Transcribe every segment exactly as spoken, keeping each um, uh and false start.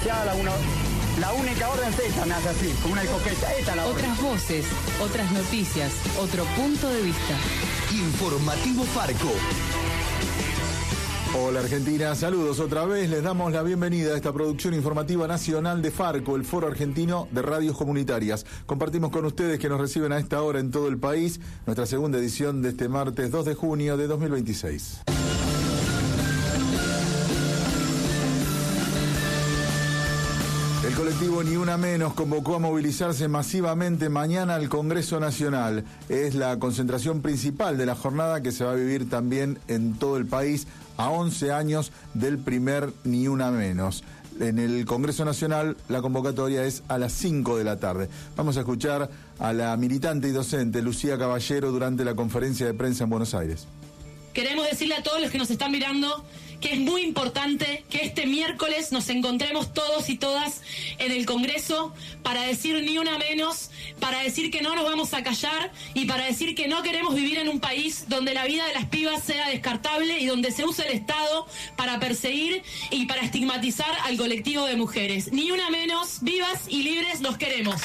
licenciada, la, uno, la única orden es esta, me hace así, como una coqueta, esta la orden. Otras voces, otras noticias, otro punto de vista. Informativo Farco. Hola Argentina, saludos otra vez, les damos la bienvenida a esta producción informativa nacional de Farco, el Foro Argentino de Radios Comunitarias. Compartimos con ustedes que nos reciben a esta hora en todo el país, nuestra segunda edición de este martes dos de junio de dos mil veintiséis. El colectivo Ni Una Menos convocó a movilizarse masivamente mañana al Congreso Nacional. Es la concentración principal de la jornada que se va a vivir también en todo el país a once años del primer Ni Una Menos. En el Congreso Nacional la convocatoria es a las cinco de la tarde. Vamos a escuchar a la militante y docente Lucía Caballero durante la conferencia de prensa en Buenos Aires. Queremos decirle a todos los que nos están mirando que es muy importante que este miércoles nos encontremos todos y todas en el Congreso para decir ni una menos, para decir que no nos vamos a callar y para decir que no queremos vivir en un país donde la vida de las pibas sea descartable y donde se use el Estado para perseguir y para estigmatizar al colectivo de mujeres. Ni una menos, vivas y libres los queremos.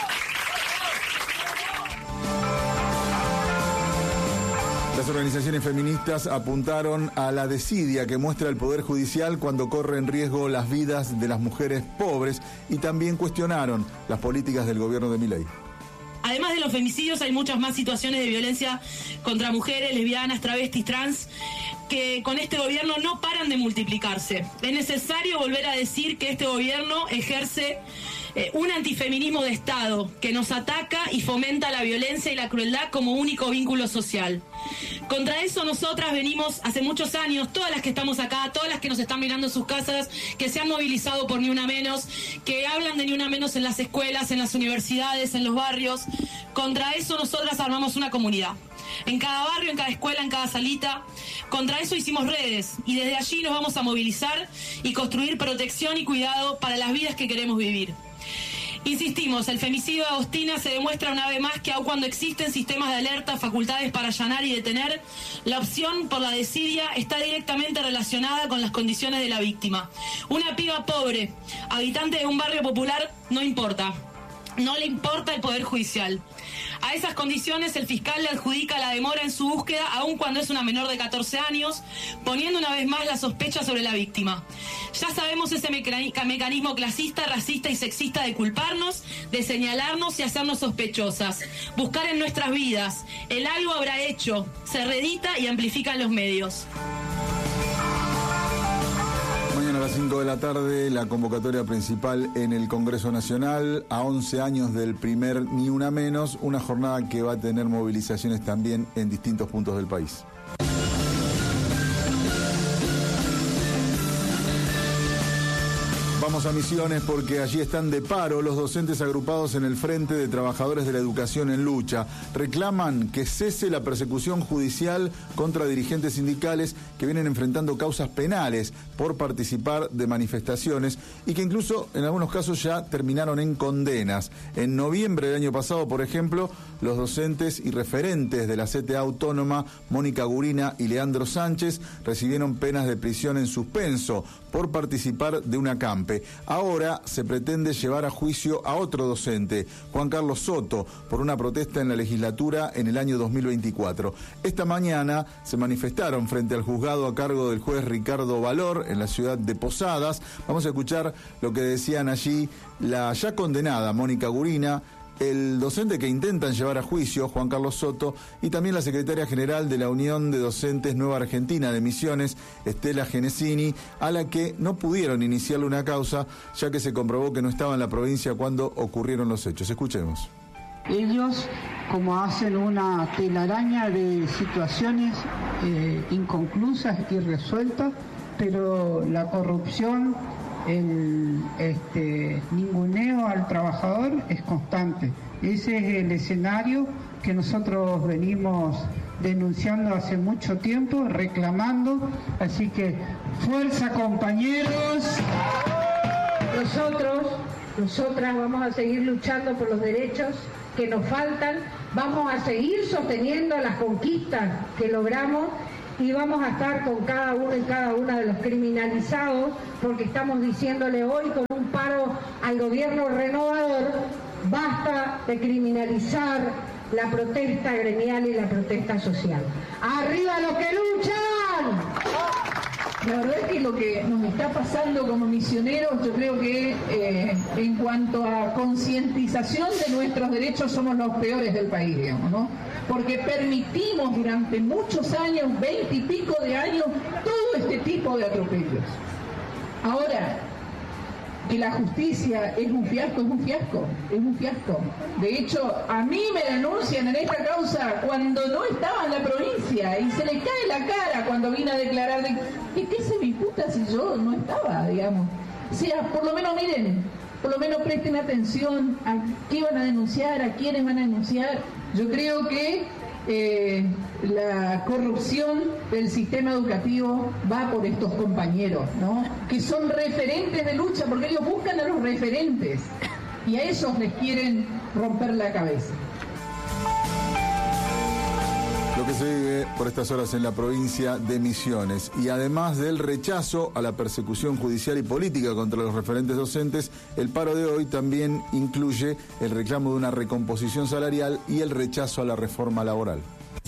Las organizaciones feministas apuntaron a la desidia que muestra el Poder Judicial cuando corre en riesgo las vidas de las mujeres pobres y también cuestionaron las políticas del gobierno de Milei. Además de los femicidios, hay muchas más situaciones de violencia contra mujeres, lesbianas, travestis, trans, que con este gobierno no paran de multiplicarse. Es necesario volver a decir que este gobierno ejerce eh, un antifeminismo de Estado que nos ataca y fomenta la violencia y la crueldad como único vínculo social. Contra eso nosotras venimos hace muchos años, todas las que estamos acá, todas las que nos están mirando en sus casas, que se han movilizado por Ni Una Menos, que hablan de Ni Una Menos en las escuelas, en las universidades, en los barrios. Contra eso nosotras armamos una comunidad. En cada barrio, en cada escuela, en cada salita. Contra eso hicimos redes y desde allí nos vamos a movilizar y construir protección y cuidado para las vidas que queremos vivir. Insistimos, el femicidio de Agostina se demuestra una vez más que aun cuando existen sistemas de alerta, facultades para allanar y detener, la opción por la desidia está directamente relacionada con las condiciones de la víctima. Una piba pobre, habitante de un barrio popular, no importa. No le importa el Poder Judicial. A esas condiciones el fiscal le adjudica la demora en su búsqueda, aun cuando es una menor de catorce años, poniendo una vez más la sospecha sobre la víctima. Ya sabemos ese mecanismo clasista, racista y sexista de culparnos, de señalarnos y hacernos sospechosas. Buscar en nuestras vidas. El algo habrá hecho. Se reedita y amplifica en los medios. Mañana a las cinco de la tarde, la convocatoria principal en el Congreso Nacional, a once años del primer Ni Una Menos, una jornada que va a tener movilizaciones también en distintos puntos del país. Vamos a Misiones porque allí están de paro los docentes agrupados en el Frente de Trabajadores de la Educación en Lucha. Reclaman que cese la persecución judicial contra dirigentes sindicales que vienen enfrentando causas penales por participar de manifestaciones y que incluso en algunos casos ya terminaron en condenas. En noviembre del año pasado, por ejemplo, los docentes y referentes de la C T A Autónoma, Mónica Gurina y Leandro Sánchez, recibieron penas de prisión en suspenso por participar de una acampe. Ahora se pretende llevar a juicio a otro docente, Juan Carlos Soto, por una protesta en la legislatura en el año dos mil veinticuatro. Esta mañana se manifestaron frente al juzgado a cargo del juez Ricardo Valor en la ciudad de Posadas. Vamos a escuchar lo que decían allí la ya condenada Mónica Gurina, el docente que intentan llevar a juicio, Juan Carlos Soto, y también la secretaria general de la Unión de Docentes Nueva Argentina de Misiones, Estela Genesini, a la que no pudieron iniciarle una causa, ya que se comprobó que no estaba en la provincia cuando ocurrieron los hechos. Escuchemos. Ellos, como hacen una telaraña de situaciones eh, inconclusas y resueltas, pero la corrupción, el este, ninguneo al trabajador es constante. Ese es el escenario que nosotros venimos denunciando hace mucho tiempo, reclamando. Así que fuerza, compañeros. Nosotros, nosotras vamos a seguir luchando por los derechos que nos faltan, vamos a seguir sosteniendo las conquistas que logramos y vamos a estar con cada uno y cada una de los criminalizados, porque estamos diciéndole hoy con un paro al gobierno renovador: basta de criminalizar la protesta gremial y la protesta social. ¡Arriba los que luchan! La verdad es que lo que nos está pasando como misioneros, yo creo que eh, en cuanto a concientización de nuestros derechos somos los peores del país, digamos, ¿no? Porque permitimos durante muchos años, veinte y pico de años, todo este tipo de atropellos. Ahora, que la justicia es un fiasco, es un fiasco, es un fiasco. De hecho, a mí me denuncian en esta causa cuando no estaba en la provincia y se le cae la cara cuando vine a declarar de ¿qué, qué se me imputa si yo no estaba, digamos? O sea, por lo menos miren, por lo menos presten atención a qué van a denunciar, a quiénes van a denunciar. Yo creo que eh, la corrupción del sistema educativo va por estos compañeros, ¿no? Que son referentes de lucha, porque ellos buscan a los referentes y a esos les quieren romper la cabeza. Lo que se vive por estas horas en la provincia de Misiones. Y además del rechazo a la persecución judicial y política contra los referentes docentes, el paro de hoy también incluye el reclamo de una recomposición salarial y el rechazo a la reforma laboral.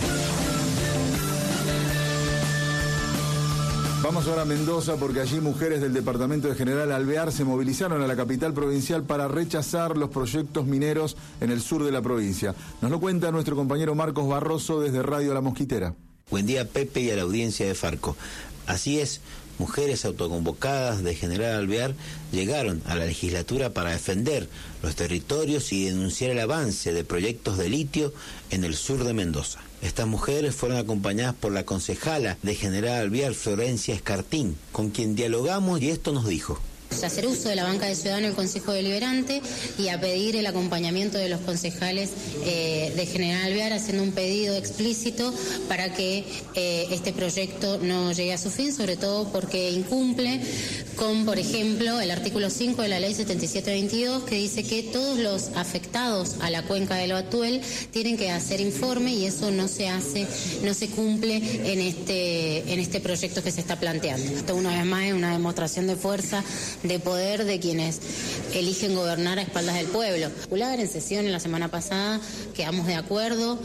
Vamos ahora a Mendoza, porque allí mujeres del departamento de General Alvear se movilizaron a la capital provincial para rechazar los proyectos mineros en el sur de la provincia. Nos lo cuenta nuestro compañero Marcos Barroso desde Radio La Mosquitera. Buen día, Pepe, y a la audiencia de Farco. Así es, mujeres autoconvocadas de General Alvear llegaron a la legislatura para defender los territorios y denunciar el avance de proyectos de litio en el sur de Mendoza. Estas mujeres fueron acompañadas por la concejala de General Alvear, Florencia Escartín, con quien dialogamos, y esto nos dijo. A hacer uso de la banca de ciudadano del Consejo Deliberante y a pedir el acompañamiento de los concejales eh, de General Alvear, haciendo un pedido explícito para que eh, este proyecto no llegue a su fin, sobre todo porque incumple con, por ejemplo, el artículo cinco de la ley setenta y siete veintidós, que dice que todos los afectados a la cuenca del Batuel tienen que hacer informe, y eso no se hace, no se cumple en este, en este proyecto que se está planteando. Esto, una vez más, es una demostración de fuerza, de poder de quienes eligen gobernar a espaldas del pueblo. En sesión en la semana pasada quedamos de acuerdo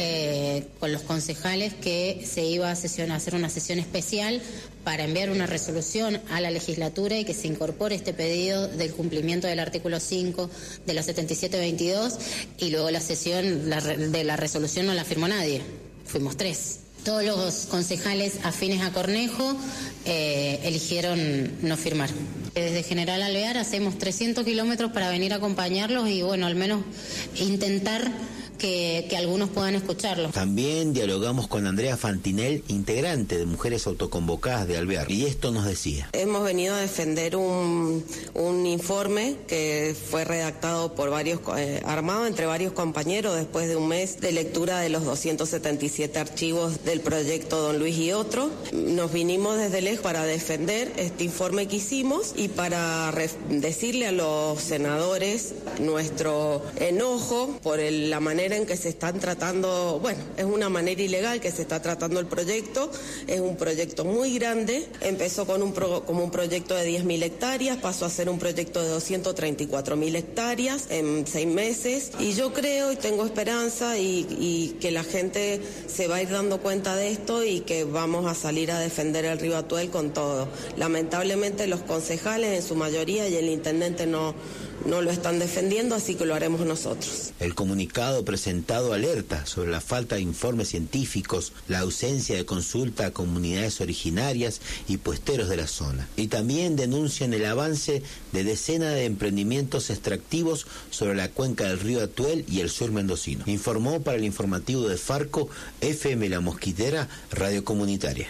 eh, con los concejales que se iba a, sesión, a hacer una sesión especial para enviar una resolución a la legislatura y que se incorpore este pedido del cumplimiento del artículo cinco de la setenta y siete veintidós, y luego la sesión la, de la resolución no la firmó nadie, fuimos tres. Todos los concejales afines a Cornejo eh, eligieron no firmar. Desde General Alvear hacemos trescientos kilómetros para venir a acompañarlos y, bueno, al menos intentar que, que algunos puedan escucharlos. También dialogamos con Andrea Fantinel, integrante de Mujeres Autoconvocadas de Alvear, y esto nos decía. Hemos venido a defender un, un informe que fue redactado por varios, eh, armado entre varios compañeros después de un mes de lectura de los doscientos setenta y siete archivos del proyecto Don Luis y otro. Nos vinimos desde lejos para defender este informe que hicimos y para decirle a los senadores nuestro enojo por el, la manera en que se están tratando, bueno, es una manera ilegal que se está tratando el proyecto. Es un proyecto muy grande, empezó con un pro, como un proyecto de diez mil hectáreas, pasó a ser un proyecto de doscientas treinta y cuatro mil hectáreas en seis meses, y yo creo y tengo esperanza y, y que la gente se va a ir dando cuenta de esto y que vamos a salir a defender el río Atuel con todo. Lamentablemente los concejales en su mayoría y el intendente no no lo están defendiendo, así que lo haremos nosotros. El comunicado presentado alerta sobre la falta de informes científicos, la ausencia de consulta a comunidades originarias y puesteros de la zona. Y también denuncian el avance de decenas de emprendimientos extractivos sobre la cuenca del río Atuel y el sur mendocino. Informó para el informativo de Farco, F M La Mosquitera, Radio Comunitaria.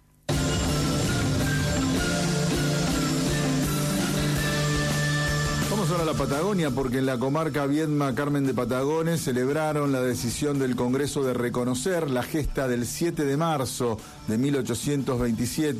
A la Patagonia, porque en la comarca Viedma Carmen de Patagones celebraron la decisión del Congreso de reconocer la gesta del siete de marzo de mil ochocientos veintisiete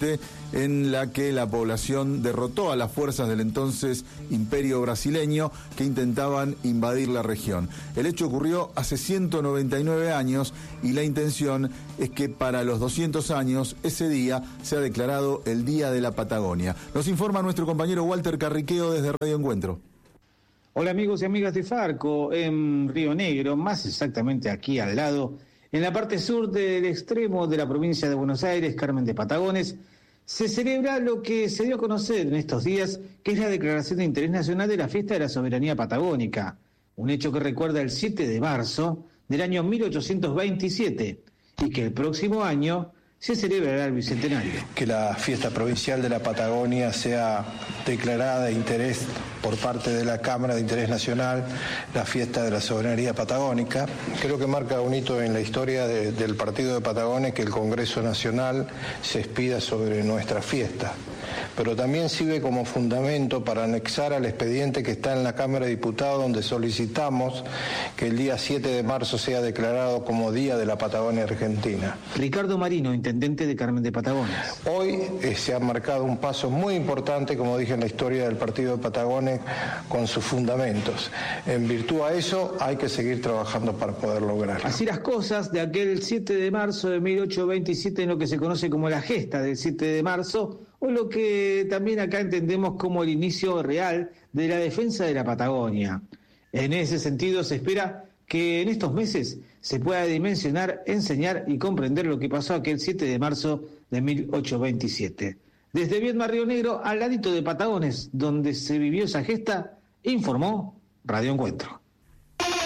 en la que la población derrotó a las fuerzas del entonces Imperio brasileño que intentaban invadir la región. El hecho ocurrió hace ciento noventa y nueve años y la intención es que para los doscientos años ese día sea declarado el Día de la Patagonia. Nos informa nuestro compañero Walter Carriqueo desde Radio Encuentro. Hola amigos y amigas de Farco, en Río Negro, más exactamente aquí al lado, en la parte sur del extremo de la provincia de Buenos Aires, Carmen de Patagones, se celebra lo que se dio a conocer en estos días, que es la declaración de interés nacional de la Fiesta de la Soberanía Patagónica, un hecho que recuerda el siete de marzo del año mil ochocientos veintisiete y que el próximo año se celebrará el Bicentenario. Que la fiesta provincial de la Patagonia sea declarada de interés por parte de la Cámara de Interés Nacional, la fiesta de la soberanía patagónica. Creo que marca un hito en la historia de, del Partido de Patagones que el Congreso Nacional se expida sobre nuestra fiesta, pero también sirve como fundamento para anexar al expediente que está en la Cámara de Diputados, donde solicitamos que el día siete de marzo sea declarado como Día de la Patagonia Argentina. Ricardo Marino, intendente de Carmen de Patagones. Hoy eh, se ha marcado un paso muy importante, como dije, en la historia del Partido de Patagones con sus fundamentos. En virtud a eso hay que seguir trabajando para poder lograrlo. Así las cosas, de aquel siete de marzo de mil ochocientos veintisiete, en lo que se conoce como la gesta del siete de marzo, o lo que también acá entendemos como el inicio real de la defensa de la Patagonia. En ese sentido se espera que en estos meses se pueda dimensionar, enseñar y comprender lo que pasó aquel siete de marzo de mil ochocientos veintisiete. Desde Viedma, Río Negro, al ladito de Patagones, donde se vivió esa gesta, informó Radio Encuentro.